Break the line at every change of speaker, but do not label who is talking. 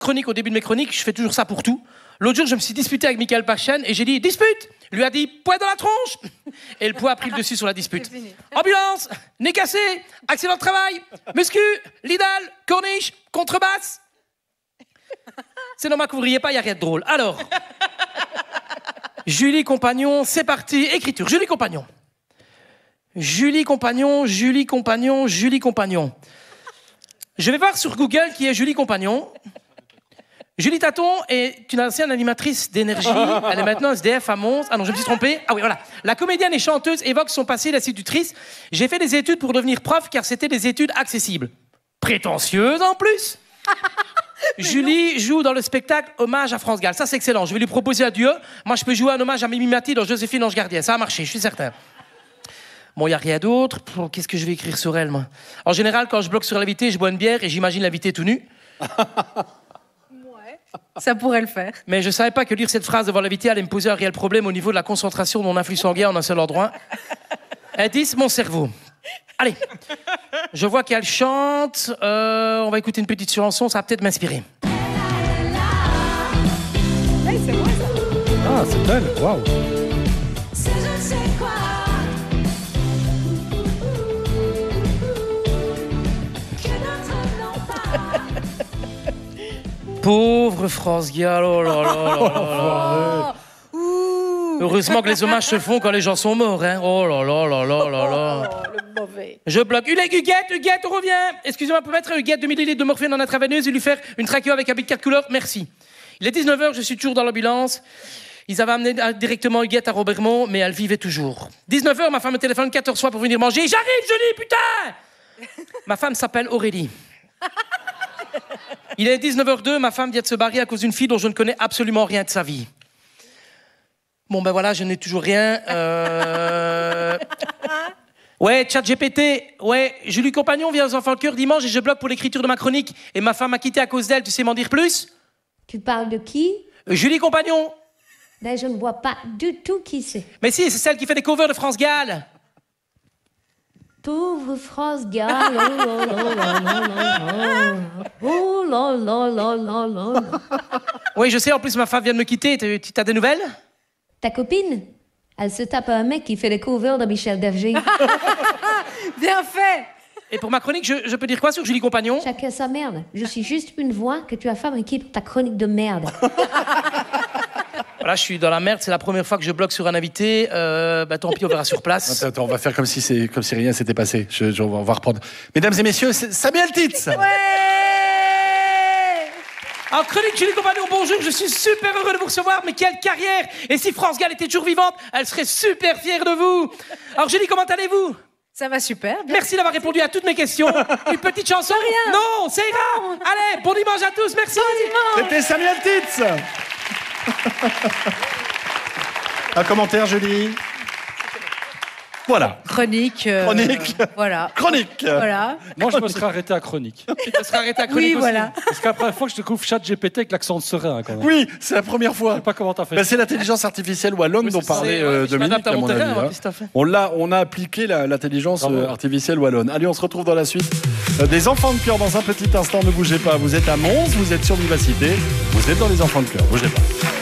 chronique au début de mes chroniques, je fais toujours ça pour tout. L'autre jour, je me suis disputé avec Michael Pachen et j'ai dit « Dispute !» Il lui a dit « Poids dans la tronche !» Et le poids a pris le dessus sur la dispute. Ambulance, nez cassé, accident de travail, muscu, Lidl, corniche, contrebasse. C'est normal que vous ne riez pas, il n'y a rien de drôle. Alors, Julie Compagnon, c'est parti. Écriture, Julie Compagnon. Julie Compagnon, Julie Compagnon, Julie Compagnon. Je vais voir sur Google qui est Julie Compagnon. Julie Taton est une ancienne animatrice d'énergie. Elle est maintenant SDF à Mons. Ah non, je me suis trompé. Ah oui, voilà. La comédienne et chanteuse évoque son passé d'institutrice. J'ai fait des études pour devenir prof car c'était des études accessibles. Prétentieuse en plus. Julie joue dans le spectacle Hommage à France Gall. Ça, c'est excellent. Je vais lui proposer à Dieu. Moi, je peux jouer un hommage à Mimi Mati dans Joséphine Ange Gardien. Ça a marché, je suis certain. Bon, il n'y a rien d'autre. Qu'est-ce que je vais écrire sur elle, moi? En général, quand je bloque sur l'invité, je bois une bière et j'imagine l'invité tout nu.
Ça pourrait le faire.
Mais je ne savais pas que lire cette phrase devant l'invité allait me poser un réel problème au niveau de la concentration de mon influx sanguin en un seul endroit. Indice, mon cerveau. Allez, je vois qu'elle chante. On va écouter une petite chanson, ça va peut-être m'inspirer.
Hey, c'est moi, ça.
Ah, c'est elle. Waouh.
Pauvre France Gall, oh là là là là là. Heureusement que les hommages se font quand les gens sont morts, hein. Oh là là là là là là.
Le mauvais.
Je bloque. Huguette, on revient. Excusez-moi, peut mettre Huguette 2 millilitres de morphine en intraveineuse et lui faire une trachéo avec un bit 4 couleurs. Merci. Il est 19h, je suis toujours dans l'ambulance. Ils avaient amené directement Huguette à Robermont, mais elle vivait toujours. 19h, ma femme me téléphone 14 fois pour venir manger. J'arrive, Julie, putain. Ma femme s'appelle Aurélie. Il est 19h02, ma femme vient de se barrer à cause d'une fille dont je ne connais absolument rien de sa vie. Bon, ben voilà, je n'ai toujours rien. Ouais, ChatGPT. Ouais, Julie Compagnon vient aux Enfants de Cœur dimanche et je bloque pour l'écriture de ma chronique. Et ma femme m'a quitté à cause d'elle, tu sais m'en dire plus?
Tu parles de qui?
Julie Compagnon.
Ben, je ne vois pas du tout qui c'est.
Mais si, c'est celle qui fait des covers de France Gall.
Pauvre France Gall, oh là là là là. Oh là là là là là.
Oui, je sais, en plus ma femme vient de me quitter. Tu as des nouvelles?
Ta copine, elle se tape un mec qui fait les covers de Michel Derger.
Bien fait.
Et pour ma chronique, je peux dire quoi sur Julie Compagnon?
Chacun sa merde. Je suis juste une voix que tu as fabriquée pour ta chronique de merde.
Voilà, je suis dans la merde, c'est la première fois que je bloque sur un invité. Bah tant pis, on verra sur place.
Attends, on va faire comme si rien s'était passé. On va reprendre. Mesdames et messieurs, c'est Samuel Titz.
Ouais.
Alors, chronique Julie Compagnon, bonjour, je suis super heureux de vous recevoir, mais quelle carrière! Et si France Gall était toujours vivante, elle serait super fière de vous. Alors Julie, comment allez-vous?
Ça va super. Bien.
Merci d'avoir répondu à toutes mes questions. Une petite chanson?
Rien.
Non, c'est ira. Allez, bon dimanche à tous, merci.
Bon dimanche.
C'était Samuel Titz. Un commentaire, Julie? Voilà.
Chronique.
Chronique.
Voilà.
Chronique.
Voilà.
Moi, je me serais arrêté à chronique.
Tu te seras arrêté à chronique
Oui, voilà.
Parce qu'après la fois que je découvre ChatGPT avec l'accent de serein, quand même.
Oui, c'est la première fois.
Je sais pas comment t'as fait.
Ben, c'est l'intelligence artificielle wallonne
Oui,
dont
c'est ça.
parlait
Je
Dominique,
m'adapte à
à
mon
mon
terrain,
avis.
moi,
Hein.
Christophe.
On a appliqué l'intelligence
Bravo.
artificielle wallonne. Allez, on se retrouve dans la suite des Enfants de Cœur dans un petit instant. Ne bougez pas. Vous êtes à Mons, vous êtes sur Vivacité, vous êtes dans les Enfants de Cœur. Bougez pas.